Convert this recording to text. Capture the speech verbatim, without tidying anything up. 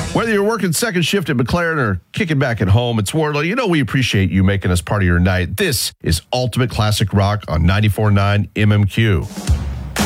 Whether you're working second shift at McLaren or kicking back at home, it's Wardlow. You know we appreciate you making us part of your night. This is Ultimate Classic Rock on ninety-four point nine M M Q.